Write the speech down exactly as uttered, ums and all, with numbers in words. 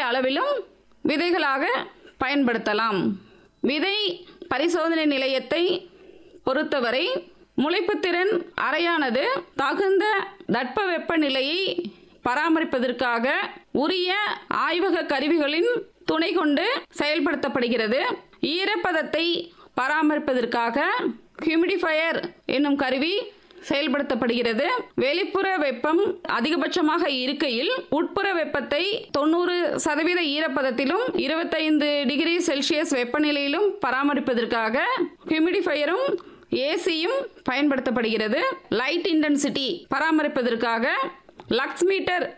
அளவிலும் விதைகளாக பயன்படுத்தலாம். விதை பரிசோதனை நிலையத்தை பொறுத்தவரை முளைப்புத்திறன் அறையானது தகுந்த தட்பவெப்ப நிலையை பராமரிப்பதற்காக உரிய ஆய்வக கருவிகளின் துணை கொண்டு செயல்படுத்தப்படுகிறது. ஈரப்பதத்தை பராமரிப்பதற்காக ஹியூமிடிஃபையர் என்னும் கருவி செயல்படுத்தப்படுகிறது. வெளிப்புற வெப்பம் அதிகபட்சமாக இருக்கையில் உட்புற வெப்பத்தை தொண்ணூறு சதவீத ஈரப்பதத்திலும் இருபத்தைந்து டிகிரி செல்சியஸ் வெப்பநிலையிலும் பராமரிப்பதற்காக ஹியூமிடிஃபையரும் ஏசியும் பயன்படுத்தப்படுகிறது. Light intensity பராமரிப்பதற்காக lux metre